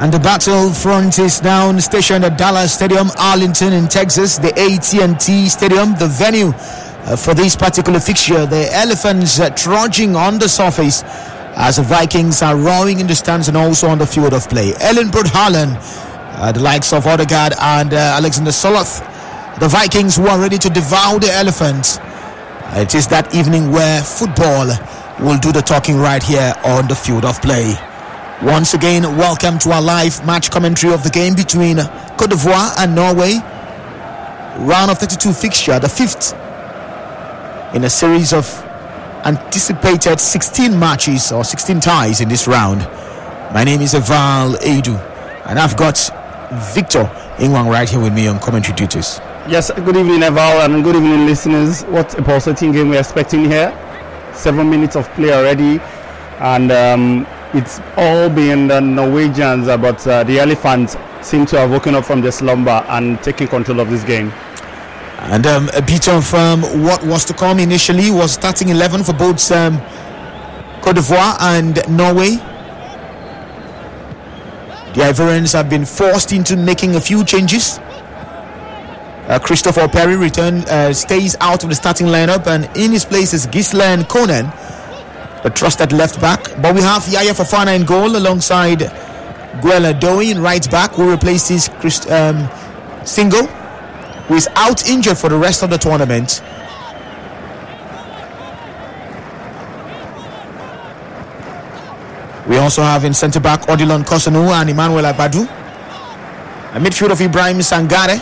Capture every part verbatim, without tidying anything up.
And the battlefront is now stationed at Dallas Stadium, Arlington in Texas, the A T and T Stadium, the venue uh, for this particular fixture. The Elephants uh, trudging on the surface as the Vikings are roaring in the stands and also on the field of play. Erling Braut Haaland, uh, the likes of Odegaard and uh, Alexander Soloth, the Vikings who are ready to devour the Elephants. Uh, it is that evening where football will do the talking right here on the field of play. Once again, welcome to our live match commentary of the game between Côte d'Ivoire and Norway. Round of thirty-two fixture, the fifth in a series of anticipated sixteen matches or sixteen ties in this round. My name is Eval Edu, and I've got Victor Ingwang right here with me on commentary duties. Yes, good evening, Eval, and good evening, listeners. What a pulsating game we're expecting here. Seven minutes of play already, and um, it's all been the Norwegians, uh, but uh, the Elephants seem to have woken up from their slumber and taking control of this game. And um, a bit of um, what was to come initially was starting eleven for both um, Côte d'Ivoire and Norway. The Ivorians have been forced into making a few changes. Uh, Christopher Perry return, uh, stays out of the starting lineup, and in his place is Ghislain Konen, the trusted left back. But we have Yaya Fofana in goal alongside Guela Dowie in right back, who replaces Christ, um, Singo, who is out injured for the rest of the tournament. We also have in centre back Odilon Kosunu and Emmanuel Agbadu. A midfield of Ibrahim Sangare,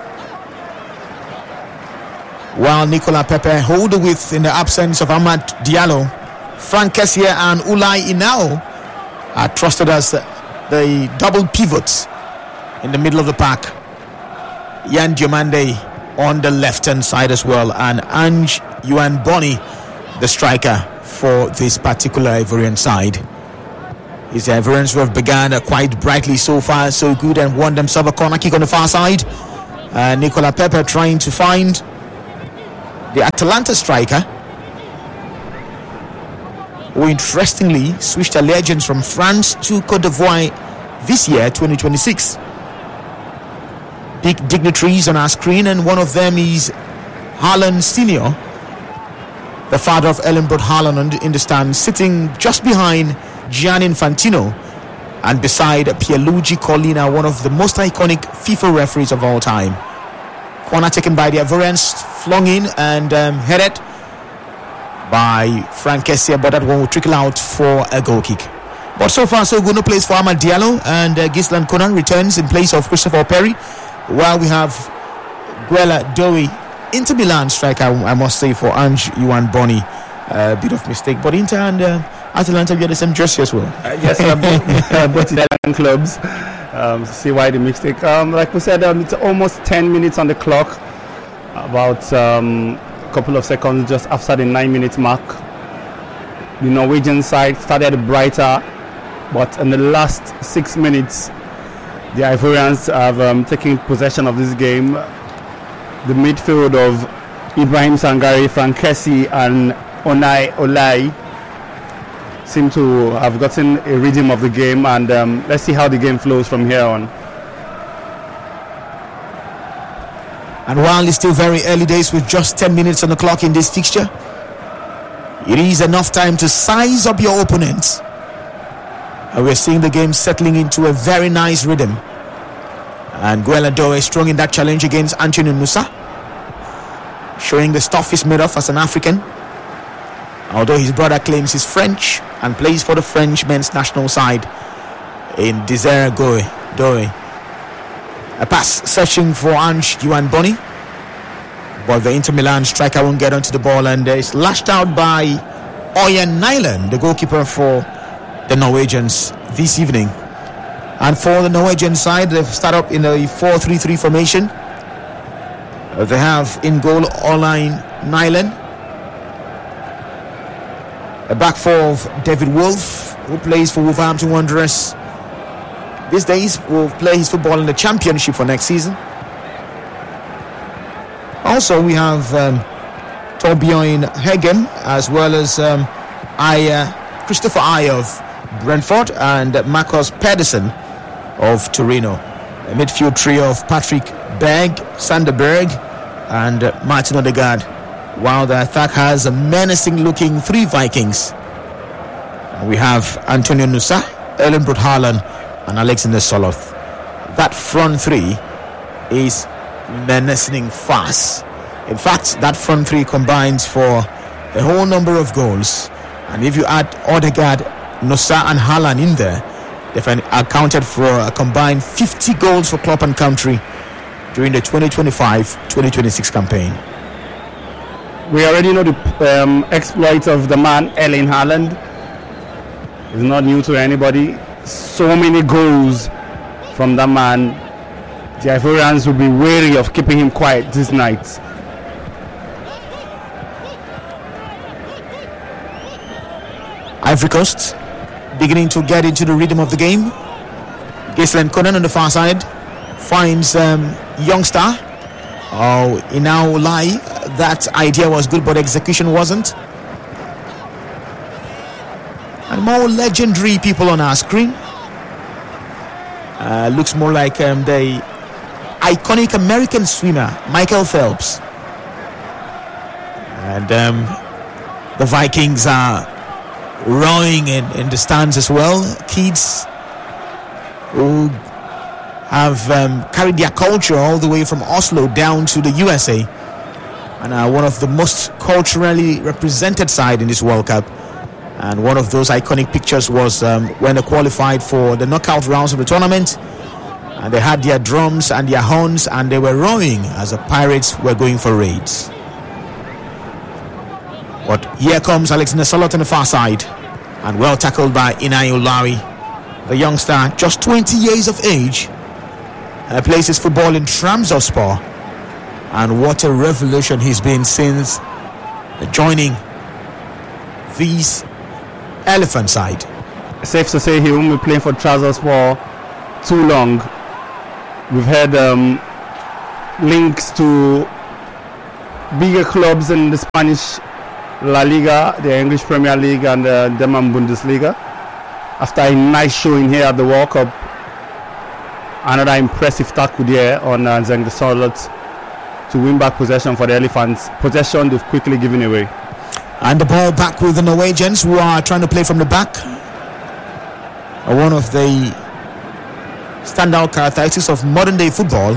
while Nicolas Pepe hold the width in the absence of Ahmad Diallo. Frank Kessié and Ulai Inao are trusted as the double pivots in the middle of the pack. Yan Diomande on the left hand side as well, and Ange Yuan Boni, the striker for this particular Ivorian side. His Ivorians who have begun uh, quite brightly so far, so good, and won themselves a corner kick on the far side. Uh, Nicolas Pepe trying to find the Atalanta striker, who interestingly switched allegiance from France to Côte d'Ivoire this year, twenty twenty-six. Big dignitaries on our screen, and one of them is Haaland Senior, the father of Erling Braut Haaland, in the stand, sitting just behind Gianni Infantino and beside Pierluigi Collina, one of the most iconic FIFA referees of all time. Corner taken by the Ivorians, flung in and um, headed by Frank Kessié, but that one will trickle out for a goal kick. But so far so good. No place for Ahmad Diallo, and uh, Ghislain Konen returns in place of Christopher Perry, while we have Guela Dowie, Inter Milan striker, I must say, for Ange Yuan Boni. A uh, bit of mistake, but Inter and uh, Atalanta get the same jersey as well. Uh, yes, uh, both, uh, both Italian clubs. Um, see why the mistake. Um, like we said, um, it's almost ten minutes on the clock. About um, a couple of seconds just after the nine minute mark. The Norwegian side started brighter, but in the last six minutes, the Ivorians have um, taken possession of this game. The midfield of Ibrahim Sangare, Frank Kessié, and Onai Olai seem to have gotten a rhythm of the game, and um, let's see how the game flows from here on. And while it's still very early days with just ten minutes on the clock in this fixture, it is enough time to size up your opponents. And we're seeing the game settling into a very nice rhythm. And Guela Dowie is strong in that challenge against Anthony Nusa, showing the stuff he's made of as an African, although his brother claims he's French and plays for the French men's national side in Desire Dowie. A pass searching for Ange Yuan Boni, but the Inter Milan striker won't get onto the ball, and it's lashed out by Oyen Nyland, the goalkeeper for the Norwegians this evening. And for the Norwegian side, they've started up in a four three three formation. Uh, they have in goal Oyen Nyland, a back four of David Wolf, who plays for Wolverhampton Wanderers. These days will play his football in the Championship for next season. Also, we have um, Torbjørn Hegem, as well as um, I, uh, Christopher Aye of Brentford, and Marcus Pedersen of Torino. A midfield trio of Patrick Berg, Sander Berg, and uh, Martin Odegaard, while the attack has a menacing-looking three Vikings. We have Antonio Nusa, Erling Braut Haaland, and Alexander Soloth. That front three is menacing fast. In fact, that front three combines for a whole number of goals. And if you add Odegaard, Nusa, and Haaland in there, they've accounted for a combined fifty goals for club and country during the twenty twenty-five twenty twenty-six campaign. We already know the um, exploits of the man Erling Haaland. It's not new to anybody. So many goals from that man. The Ivorians will be wary of keeping him quiet this night. Ivory Coast beginning to get into the rhythm of the game. Gislen Conan on the far side finds um, youngster. Oh, Inao Lai. That idea was good, but execution wasn't. And more legendary people on our screen. Uh, looks more like um, the iconic American swimmer Michael Phelps. And um, the Vikings are rowing in, in the stands as well. Kids who have um, carried their culture all the way from Oslo down to the U S A, and are one of the most culturally represented side in this World Cup. And one of those iconic pictures was um, when they qualified for the knockout rounds of the tournament, and they had their drums and their horns, and they were rowing as the Pirates were going for raids. But here comes Alexander Soloth on the far side, and well tackled by Inai Olawi, the youngster, just twenty years of age, uh, plays his football in Trabzonspor, and what a revolution he's been since joining these Elephant side. Safe to say he won't be playing for Trabzonspor too long. We've had um, links to bigger clubs in the Spanish La Liga, the English Premier League, and the German Bundesliga. After a nice showing here at the World Cup, another impressive tackle there on uh, Zenga Soloth to win back possession for the Elephants. Possession they've quickly given away. And the ball back with the Norwegians, who are trying to play from the back. One of the standout characteristics of modern day football.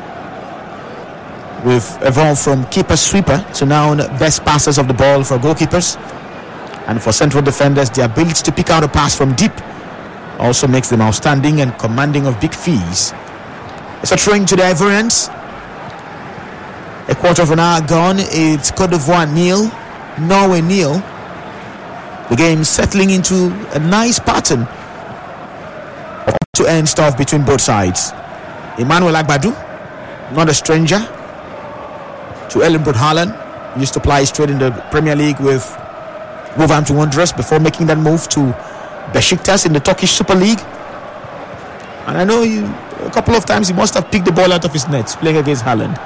We've evolved from keeper sweeper to now best passers of the ball for goalkeepers. And for central defenders, the ability to pick out a pass from deep also makes them outstanding and commanding of big fees. It's a throw to the Ivorians. A quarter of an hour gone. It's Cote d'Ivoire nil, Norway nil. The game settling into a nice pattern of to end stuff between both sides. Emmanuel Agbadu, not a stranger to Erling Braut Haaland. Used to play straight in the Premier League with Wolverhampton Wanderers before making that move to Besiktas in the Turkish Super League. And I know you, a couple of times he must have picked the ball out of his nets playing against Haaland.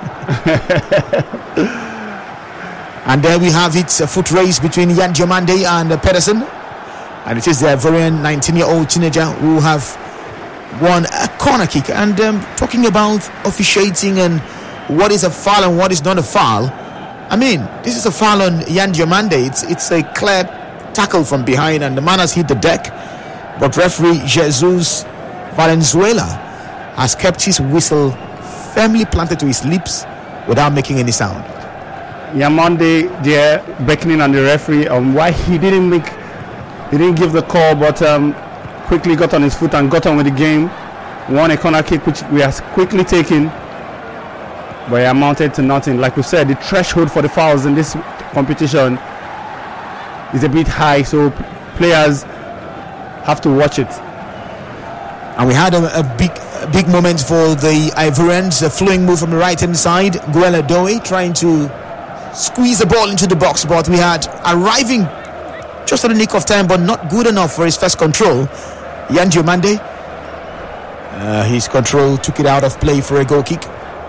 And there we have it, a foot race between Yan Diomande and uh, Pedersen. And it is the Ivorian nineteen-year-old teenager who have won a corner kick. And um, talking about officiating and what is a foul and what is not a foul, I mean, this is a foul on Yan Diomande. It's, it's a clear tackle from behind and the man has hit the deck. But referee Jesus Valenzuela has kept his whistle firmly planted to his lips without making any sound. Diomande there beckoning on the referee on why he didn't make, he didn't give the call, but um, quickly got on his foot and got on with the game. Won a corner kick which we have quickly taken, but it amounted to nothing. Like we said, the threshold for the fouls in this competition is a bit high, so players have to watch it. And we had a, a big a big moment for the Ivorians, a flowing move from the right hand side. Guela Doe trying to squeeze the ball into the box, but we had arriving just at the nick of time, but not good enough for his first control. Yan Diomande, uh, his control took it out of play for a goal kick.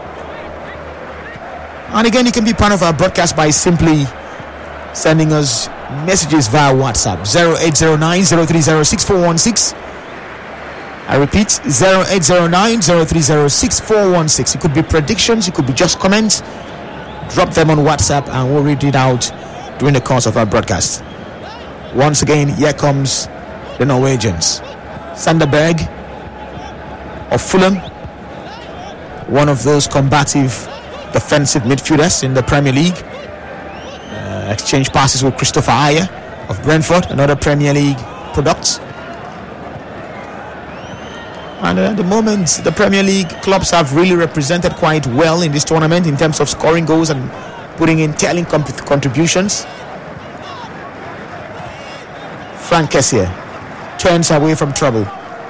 And again, you can be part of our broadcast by simply sending us messages via WhatsApp zero eight zero nine zero three zero six four one six. I repeat, zero eight zero nine, zero three zero, six four one six. It could be predictions, it could be just comments. Drop them on WhatsApp and we'll read it out during the course of our broadcast. Once again, here comes the Norwegians. Sanderberg of Fulham, one of those combative defensive midfielders in the Premier League. Uh, exchange passes with Christopher Ayer of Brentford, another Premier League product. And at the moment, the Premier League clubs have really represented quite well in this tournament in terms of scoring goals and putting in telling comp- contributions. Frank Kessié turns away from trouble.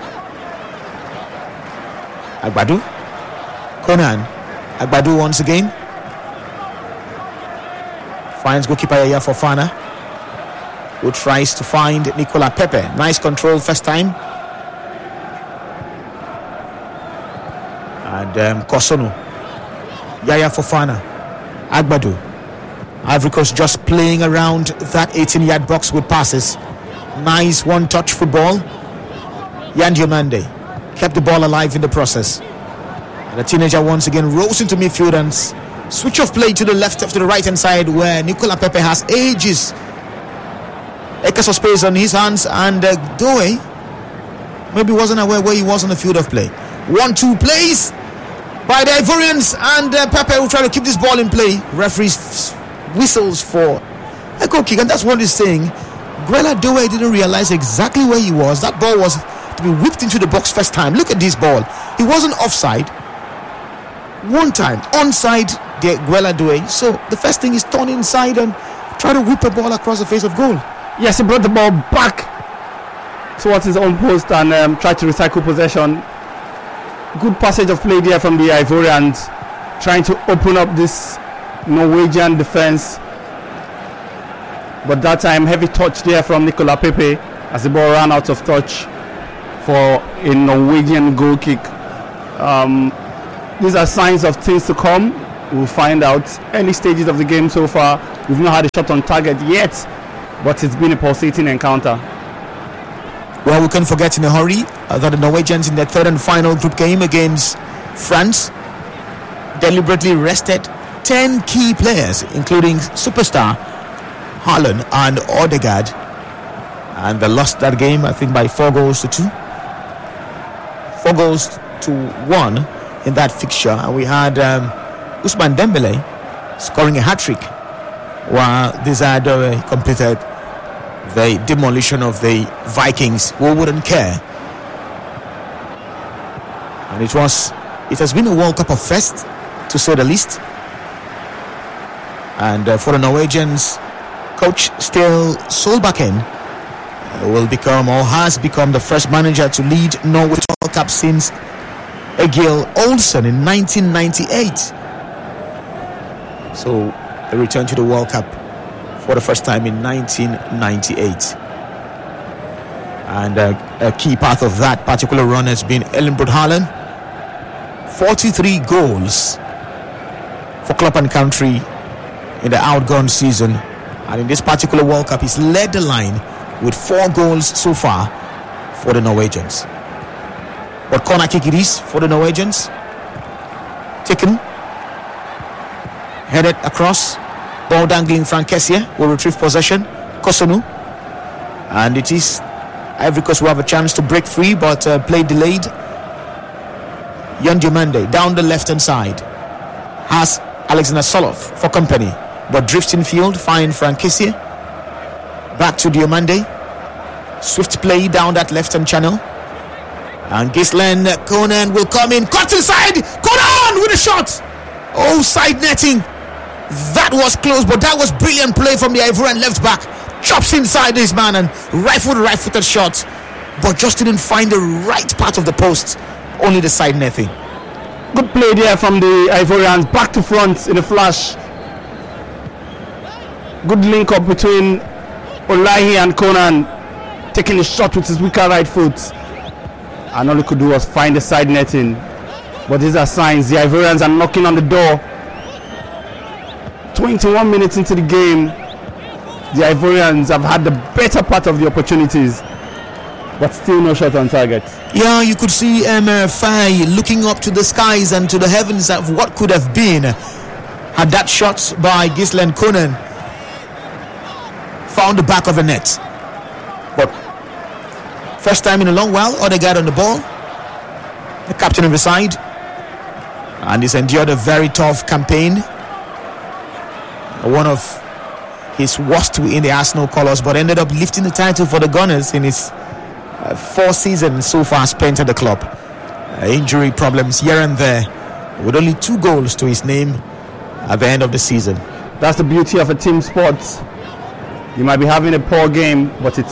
Agbadu. Conan. Agbadu once again. Finds goalkeeper Yaya Fofana, who tries to find Nicola Pepe. Nice control first time. And um, Kosunu, Yaya Fofana, Agbadu. Ivory Coast just playing around that eighteen-yard box with passes. Nice one-touch football. Yan Diomande kept the ball alive in the process. And the teenager once again rose into midfield and switch off play to the left, to the right-hand side where Nicola Pepe has ages, acres of space on his hands, and uh, Doe maybe wasn't aware where he was on the field of play. One-two plays by the Ivorians, and uh, Pepe will try to keep this ball in play. Referee whistles for a goal kick, and that's what he's saying. Grella Doe didn't realize exactly where he was. That ball was to be whipped into the box first time. Look at this ball. He wasn't offside. One time, onside the Grella Doe. So the first thing is turn inside and try to whip a ball across the face of goal. Yes, he brought the ball back towards his own post and um, tried to recycle possession. Good passage of play there from the Ivorians, trying to open up this Norwegian defense. But that time, heavy touch there from Nicola Pepe as the ball ran out of touch for a Norwegian goal kick. Um, these are signs of things to come. We'll find out. Any stages of the game so far, we've not had a shot on target yet, but it's been a pulsating encounter. Well, we can't forget in a hurry uh, that the Norwegians in their third and final group game against France deliberately rested ten key players, including superstar Haaland and Odegaard, and they lost that game, I think, by four goals to two. Four goals to one in that fixture, and we had um, Ousmane Dembele scoring a hat-trick, while Desire Doe completed the demolition of the Vikings, who wouldn't care. And it was, it has been a World Cup of first, to say the least. And uh, for the Norwegians, coach Ståle Solbakken uh, will become, or has become, the first manager to lead Norway to World Cup since Egil Olsen in nineteen ninety-eight. So they return to the World Cup for the first time in nineteen ninety-eight. And uh, a key part of that particular run has been Erling Braut Haaland. forty-three goals for club and country in the outgone season. And in this particular World Cup, he's led the line with four goals so far for the Norwegians. But corner kick it is for the Norwegians. Taken. Headed across. Ball dangling. Frank Kessié will retrieve possession. Kosunu. And it is Ivory Coast who have a chance to break free, but uh, play delayed. Yan Diomande down the left hand side has Alexander Soloff for company, but drifts in field, find Frank Kessié. Back to Diomande. Swift play down that left hand channel. And Gislen Conan will come in. Cut inside. Conan with a shot. Oh, side netting. That was close, but that was brilliant play from the Ivorian left back. Chops inside this man and rifled right footed shot, but just didn't find the right part of the post. Only the side netting. Good play there from the Ivorians. Back to front in a flash. Good link up between Olahi and Conan, taking a shot with his weaker right foot. And all he could do was find the side netting. But these are signs. The Ivorians are knocking on the door. twenty-one minutes into the game, the Ivorians have had the better part of the opportunities. but still no shot on target. Yeah, you could see um, uh, Faye looking up to the skies and to the heavens of what could have been had that shot by Gislen Koenen found the back of the net. But first time in a long while, Odegaard on the ball, the captain of the side, and he's endured a very tough campaign, one of his worst in the Arsenal colours, but ended up lifting the title for the Gunners in his uh, four seasons so far spent at the club. Uh, injury problems here and there, with only two goals to his name at the end of the season. That's the beauty of a team sport. You might be having a poor game, but it's